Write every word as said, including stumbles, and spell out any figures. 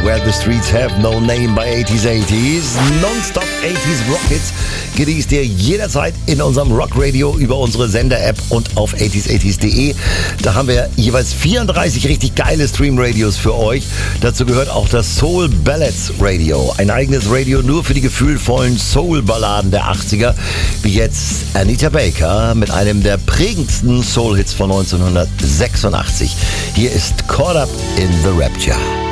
Where the Streets Have No Name bei eighties eighties. Nonstop eighties Rockets genießt ihr jederzeit in unserem Rockradio über unsere Sender-App und auf eighties eighties punkt de. Da haben wir jeweils vierunddreißig richtig geile Stream-Radios für euch. Dazu gehört auch das Soul Ballads Radio. Ein eigenes Radio nur für die gefühlvollen Soul-Balladen der achtziger. Wie jetzt Anita Baker mit einem der prägendsten Soul-Hits von neunzehnhundertsechsundachtzig. Hier ist Caught Up in the Rapture.